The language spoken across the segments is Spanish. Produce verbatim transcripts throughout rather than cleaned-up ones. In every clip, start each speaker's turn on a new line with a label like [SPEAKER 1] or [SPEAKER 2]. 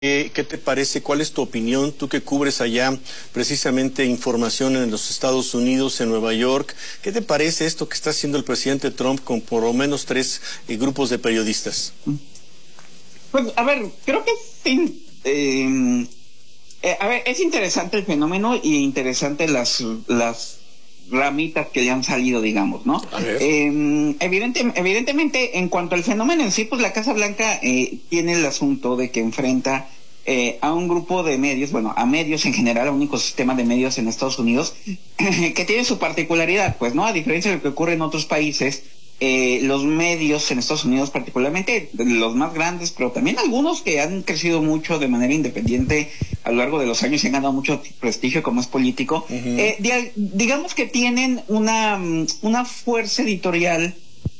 [SPEAKER 1] Eh, ¿Qué te parece? ¿Cuál es tu opinión? Tú que cubres allá precisamente información en los Estados Unidos, en Nueva York. ¿Qué te parece esto que está haciendo el presidente Trump con por lo menos tres eh, grupos de periodistas?
[SPEAKER 2] Pues, a ver, creo que sí, eh, eh, a ver, es interesante el fenómeno y interesante las las ramitas que le han salido, digamos, ¿no? Eh, evidente, evidentemente, en cuanto al fenómeno en sí, pues la Casa Blanca eh, tiene el asunto de que enfrenta eh, a un grupo de medios, bueno, a medios en general, a un ecosistema de medios en Estados Unidos, que tiene su particularidad, pues, ¿no? A diferencia de lo que ocurre en otros países, eh, los medios en Estados Unidos, particularmente los más grandes, pero también algunos que han crecido mucho de manera independiente a lo largo de los años y han ganado mucho prestigio como es político, uh-huh. eh, di- digamos que tienen una, una fuerza editorial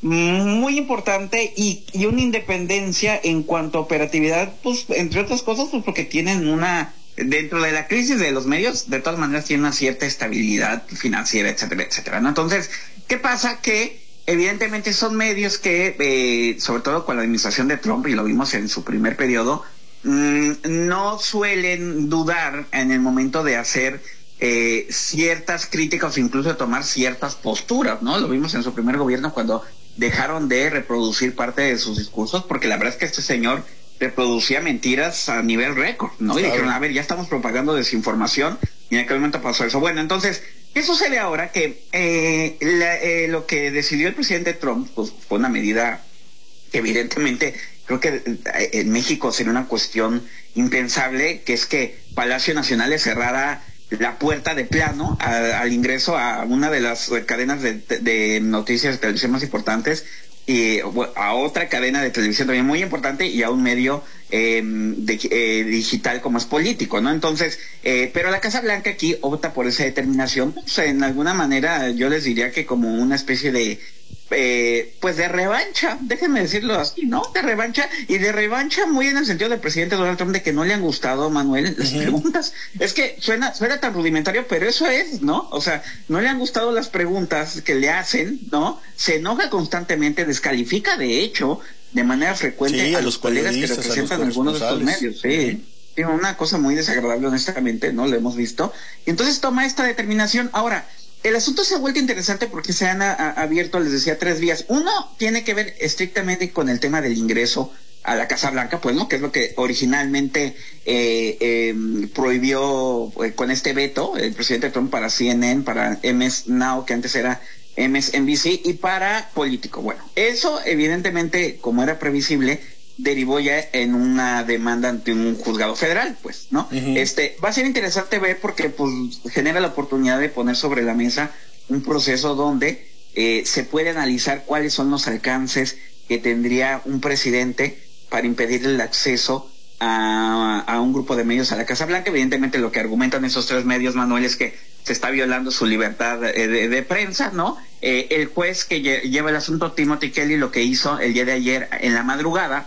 [SPEAKER 2] muy importante y, y una independencia en cuanto a operatividad, pues entre otras cosas, pues porque tienen una, dentro de la crisis de los medios, de todas maneras tienen una cierta estabilidad financiera, etcétera, etcétera, ¿no? Entonces, ¿qué pasa? Que evidentemente son medios que, eh, sobre todo con la administración de Trump, y lo vimos en su primer periodo, mmm, no suelen dudar en el momento de hacer eh, ciertas críticas o incluso de tomar ciertas posturas, ¿no? Lo vimos en su primer gobierno cuando dejaron de reproducir parte de sus discursos, porque la verdad es que este señor reproducía mentiras a nivel récord, ¿no? Y claro, dijeron, a ver, ya estamos propagando desinformación, y en aquel momento pasó eso. Bueno, entonces, ¿qué sucede ahora? Que eh, la, eh, lo que decidió el presidente Trump, pues fue una medida que evidentemente creo que en México sería una cuestión impensable, que es que Palacio Nacional le cerrara la puerta de plano a, al ingreso a una de las cadenas de, de, de noticias de televisión más importantes, y a otra cadena de televisión también muy importante, y a un medio eh, de, eh, digital como es Político, ¿no? Entonces, eh, pero la Casa Blanca aquí opta por esa determinación, pues en alguna manera yo les diría que como una especie de Eh, pues de revancha, déjenme decirlo así, ¿no? De revancha, y de revancha muy en el sentido del presidente Donald Trump, de que no le han gustado, Manuel, las uh-huh. preguntas. Es que suena, suena tan rudimentario, pero eso es, ¿no? O sea, no le han gustado las preguntas que le hacen, ¿no? Se enoja constantemente, descalifica de hecho, de manera frecuente
[SPEAKER 1] sí,
[SPEAKER 2] a,
[SPEAKER 1] a
[SPEAKER 2] los,
[SPEAKER 1] los
[SPEAKER 2] colegas que representan algunos de estos medios, sí. Uh-huh. Sí, una cosa muy desagradable, honestamente, ¿no? Lo hemos visto. Y entonces toma esta determinación. Ahora, el asunto se ha vuelto interesante porque se han a, a, abierto, les decía, tres vías. Uno tiene que ver estrictamente con el tema del ingreso a la Casa Blanca, pues, ¿no? Que es lo que originalmente eh, eh, prohibió eh, con este veto el presidente Trump para C N N, para M S Now, que antes era M S N B C, y para Político. Bueno, eso evidentemente, como era previsible, derivó ya en una demanda ante un juzgado federal, pues, ¿no? Uh-huh. Este, va a ser interesante ver porque, pues, genera la oportunidad de poner sobre la mesa un proceso donde eh, se puede analizar cuáles son los alcances que tendría un presidente para impedirle el acceso a, a un grupo de medios a la Casa Blanca. Evidentemente lo que argumentan esos tres medios, Manuel, es que se está violando su libertad eh, de, de prensa, ¿no? Eh, el juez que lle- lleva el asunto, Timothy Kelly, lo que hizo el día de ayer en la madrugada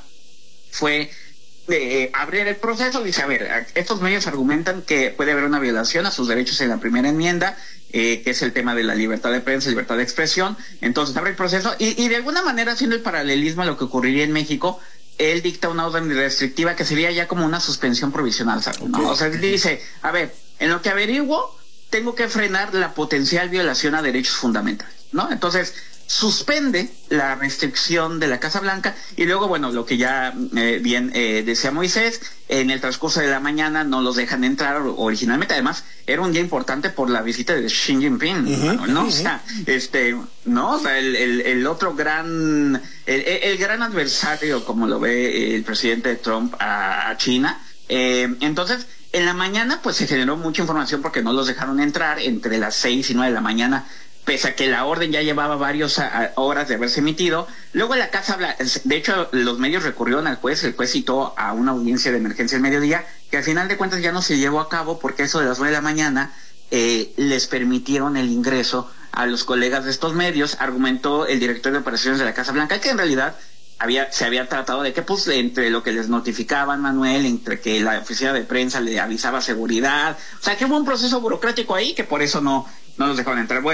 [SPEAKER 2] fue eh, abrir el proceso. Dice, a ver, estos medios argumentan que puede haber una violación a sus derechos en la primera enmienda, eh, que es el tema de la libertad de prensa, libertad de expresión. Entonces abre el proceso y, y de alguna manera, haciendo el paralelismo a lo que ocurriría en México, él dicta una orden restrictiva que sería ya como una suspensión provisional, ¿sabes? Okay. ¿No? O sea, dice, a ver, en lo que averiguo, tengo que frenar la potencial violación a derechos fundamentales, ¿no? Entonces suspende la restricción de la Casa Blanca y luego, bueno, lo que ya eh, bien eh, decía Moisés, en el transcurso de la mañana no los dejan entrar originalmente. Además, era un día importante por la visita de Xi Jinping, uh-huh, ¿no? Uh-huh. O sea, este, ¿no? O sea, el, el, el otro gran, el, el gran adversario, como lo ve el presidente Trump a, a China. Eh, entonces, en la mañana, pues se generó mucha información porque no los dejaron entrar entre las seis y nueve de la mañana, pese a que la orden ya llevaba varias horas de haberse emitido. Luego la Casa Blanca, de hecho los medios recurrieron al juez, el juez citó a una audiencia de emergencia al mediodía, que al final de cuentas ya no se llevó a cabo porque eso de las nueve de la mañana eh, les permitieron el ingreso a los colegas de estos medios. Argumentó el director de operaciones de la Casa Blanca que en realidad había se había tratado de que, pues, entre lo que les notificaban, Manuel, entre que la oficina de prensa le avisaba seguridad, o sea que hubo un proceso burocrático ahí que por eso no, no los dejaron entrar. Bueno,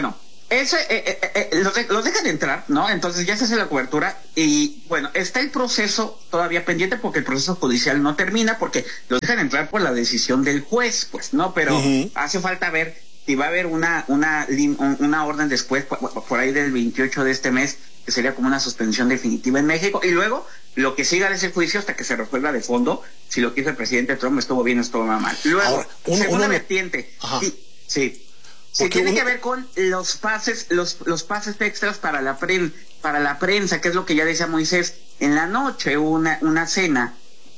[SPEAKER 2] Eso, eh, eh, eh, los, de, los dejan entrar, ¿no? Entonces ya se hace la cobertura y, bueno, está el proceso todavía pendiente porque el proceso judicial no termina porque los dejan entrar por la decisión del juez, pues, ¿no? Pero uh-huh. hace falta ver si va a haber una una una orden después, por, por ahí del veintiocho de este mes, que sería como una suspensión definitiva en México, y luego lo que siga de ese juicio hasta que se resuelva de fondo si lo que hizo el presidente Trump estuvo bien o estuvo mal. Luego, Ahora, un, segunda un, vertiente, sí, sí. Sí, tiene uno... que ver con los pases, los los pases extras para la pre, para la prensa, que es lo que ya decía Moisés. En la noche hubo una, una cena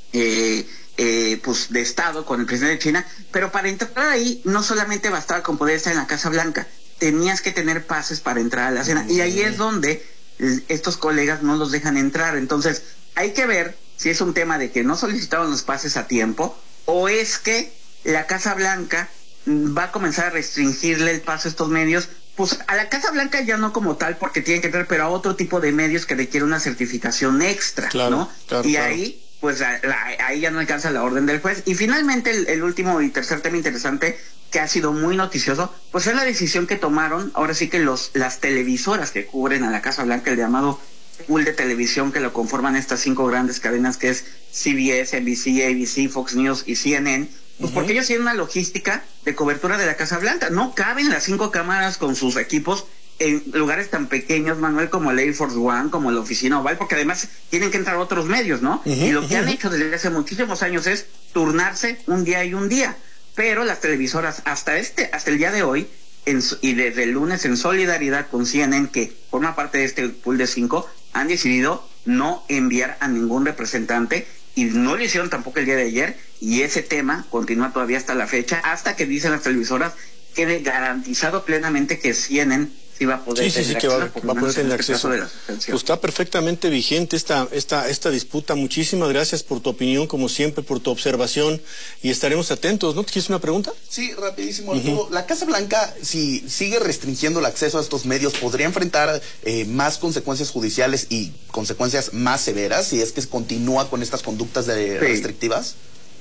[SPEAKER 2] eh, eh, pues de Estado con el presidente de China, pero para entrar ahí no solamente bastaba con poder estar en la Casa Blanca, tenías que tener pases para entrar a la cena, y ahí es donde estos colegas no los dejan entrar. Entonces hay que ver si es un tema de que no solicitaron los pases a tiempo, o es que la Casa Blanca va a comenzar a restringirle el paso a estos medios, pues a la Casa Blanca ya no como tal porque tienen que entrar, pero a otro tipo de medios que requiere una certificación extra, claro, ¿no? Claro, y claro. ahí, pues la, la, ahí ya no alcanza la orden del juez. Y finalmente el, el último y tercer tema interesante que ha sido muy noticioso, pues es la decisión que tomaron, ahora sí que los las televisoras que cubren a la Casa Blanca, el llamado pool de televisión que lo conforman estas cinco grandes cadenas que es C B S, N B C, A B C, Fox News y C N N. Pues uh-huh. porque ellos tienen una logística de cobertura de la Casa Blanca. No caben las cinco cámaras con sus equipos en lugares tan pequeños, Manuel, como el Air Force One, como la Oficina Oval, porque además tienen que entrar otros medios, ¿no? Uh-huh, y lo que uh-huh. han hecho desde hace muchísimos años es turnarse un día y un día. Pero las televisoras hasta este hasta el día de hoy, en, y desde el lunes, en solidaridad con C N N, que forma parte de este pool de cinco, han decidido no enviar a ningún representante, y no lo hicieron tampoco el día de ayer, y ese tema continúa todavía hasta la fecha, hasta que dicen las televisoras quede garantizado plenamente que C N N sí va a poder
[SPEAKER 1] sí, sí, sí, que va, va a poder tener acceso. Pues está perfectamente vigente esta esta esta disputa. Muchísimas gracias por tu opinión, como siempre, por tu observación, y estaremos atentos. ¿No tienes una pregunta?
[SPEAKER 3] Sí, rapidísimo, Arturo. Uh-huh. La Casa Blanca, si sigue restringiendo el acceso a estos medios, ¿podría enfrentar eh, más consecuencias judiciales y consecuencias más severas si es que continúa con estas conductas de sí. restrictivas?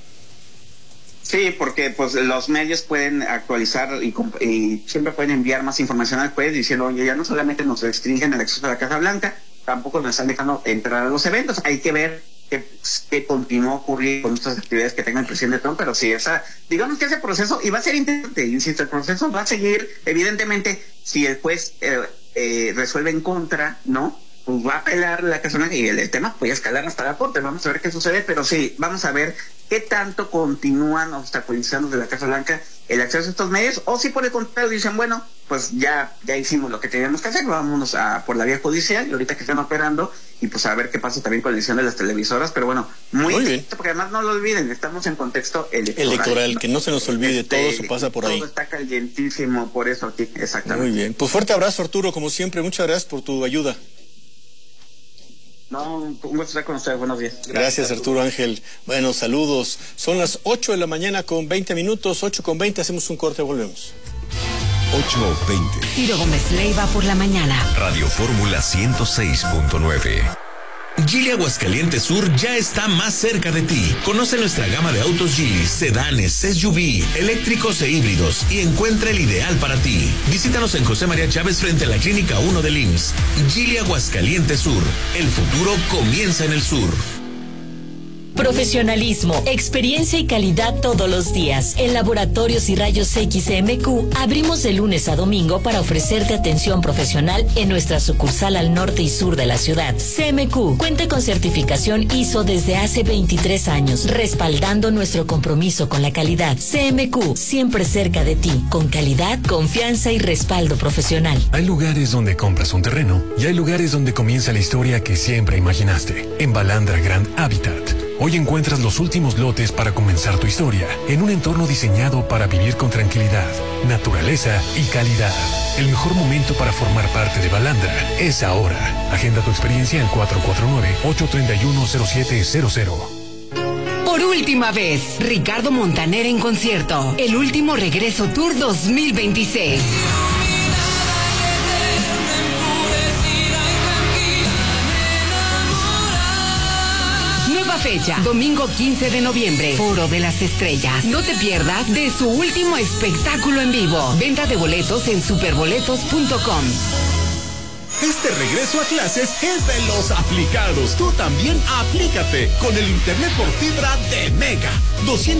[SPEAKER 2] Sí, porque pues los medios pueden actualizar y, y siempre pueden enviar más información al juez diciendo, oye, ya no solamente nos restringen el acceso a la Casa Blanca, tampoco nos están dejando entrar a los eventos. Hay que ver qué, qué continúa ocurriendo con estas actividades que tenga el presidente Trump, pero sí, esa, digamos que ese proceso, y va a ser interesante, insisto, el proceso va a seguir, evidentemente, si el juez eh, eh, resuelve en contra, ¿no? Pues va a apelar la Casa Blanca y el, el tema puede escalar hasta la corte. Vamos a ver qué sucede, pero sí, vamos a ver qué tanto continúan obstaculizando de la Casa Blanca el acceso a estos medios, o si por el contrario dicen, bueno, pues ya ya hicimos lo que teníamos que hacer, vámonos a por la vía judicial, y ahorita que están operando, y pues a ver qué pasa también con la decisión de las televisoras. Pero bueno, muy, muy bien, porque además no lo olviden, estamos en contexto electoral.
[SPEAKER 1] Electoral, ¿no? Que no se nos olvide, este, todo eso pasa por
[SPEAKER 2] todo
[SPEAKER 1] ahí.
[SPEAKER 2] Todo está calientísimo, por eso aquí, exactamente.
[SPEAKER 1] Muy bien, pues fuerte abrazo, Arturo, como siempre, muchas gracias por tu ayuda.
[SPEAKER 2] No, un gusto estar con ustedes, buenos días.
[SPEAKER 1] Gracias, Gracias Arturo Ángel. Bueno, saludos. Son las ocho de la mañana con veinte minutos, ocho con veinte, hacemos un corte, volvemos.
[SPEAKER 4] ocho veinte.
[SPEAKER 5] Ciro Gómez Leiva por la mañana.
[SPEAKER 4] Radio Fórmula ciento seis punto nueve. Geely Aguascalientes Sur ya está más cerca de ti. Conoce nuestra gama de autos Geely, sedanes, S U V, eléctricos e híbridos, y encuentra el ideal para ti. Visítanos en José María Chávez frente a la Clínica uno del I M S S. Geely Aguascalientes Sur. El futuro comienza en el sur.
[SPEAKER 5] Profesionalismo, experiencia y calidad todos los días. En Laboratorios y Rayos X C M Q abrimos de lunes a domingo para ofrecerte atención profesional en nuestra sucursal al norte y sur de la ciudad. C M Q cuenta con certificación I S O desde hace veintitrés años, respaldando nuestro compromiso con la calidad. C M Q, siempre cerca de ti, con calidad, confianza y respaldo profesional.
[SPEAKER 6] Hay lugares donde compras un terreno y hay lugares donde comienza la historia que siempre imaginaste. En Balandra Grand Habitat, hoy encuentras los últimos lotes para comenzar tu historia en un entorno diseñado para vivir con tranquilidad, naturaleza y calidad. El mejor momento para formar parte de Balandra es ahora. Agenda tu experiencia en cuatro cuatro nueve, ocho tres uno, cero siete cero cero.
[SPEAKER 5] Por última vez, Ricardo Montaner en concierto. El último Regreso Tour dos mil veintiséis.
[SPEAKER 7] fecha, domingo quince de noviembre, Foro de las Estrellas. No te pierdas de su último espectáculo en vivo. Venta de boletos en superboletos punto com.
[SPEAKER 8] Este regreso a clases es de los aplicados. Tú también aplícate con el internet por fibra de Mega. doscientos